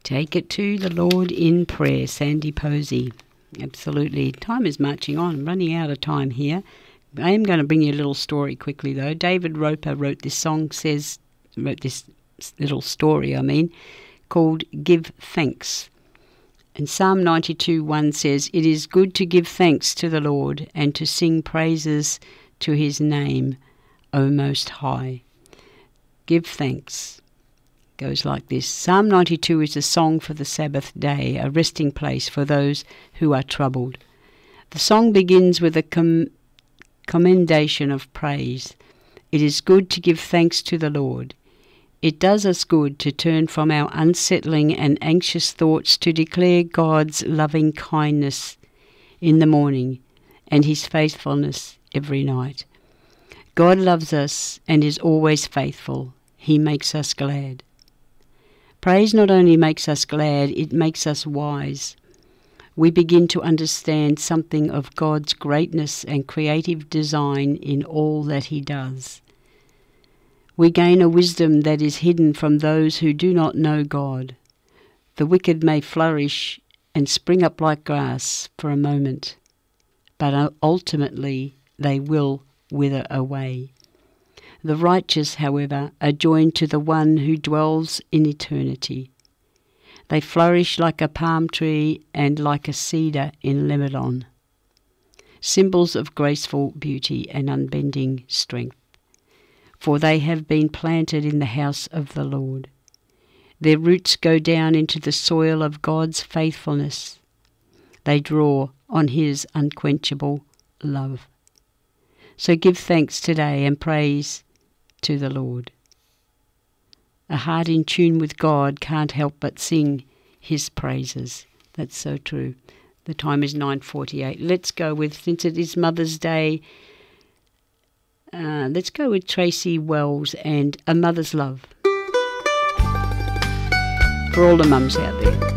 Take it to the Lord in prayer, Sandy Posey. Absolutely. Time is marching on. I'm running out of time here. I am going to bring you a little story quickly, though. David Roper wrote this little story, called Give Thanks. And Psalm 92:1 says, "It is good to give thanks to the Lord and to sing praises to his name, O Most High." Give thanks. Goes like this. Psalm 92 is a song for the Sabbath day, a resting place for those who are troubled. The song begins with a commendation of praise. It is good to give thanks to the Lord. It does us good to turn from our unsettling and anxious thoughts to declare God's loving kindness in the morning and his faithfulness every night. God loves us and is always faithful. He makes us glad. Praise not only makes us glad, it makes us wise. We begin to understand something of God's greatness and creative design in all that he does. We gain a wisdom that is hidden from those who do not know God. The wicked may flourish and spring up like grass for a moment, but ultimately they will wither away. The righteous, however, are joined to the one who dwells in eternity. They flourish like a palm tree and like a cedar in Lebanon, symbols of graceful beauty and unbending strength. For they have been planted in the house of the Lord. Their roots go down into the soil of God's faithfulness. They draw on his unquenchable love. So give thanks today and praise to the Lord. A heart in tune with God can't help but sing his praises. That's so true. The time is 9:48. Let's go with, since it is Mother's Day, let's go with Tracy Wells and A Mother's Love. For all the mums out there.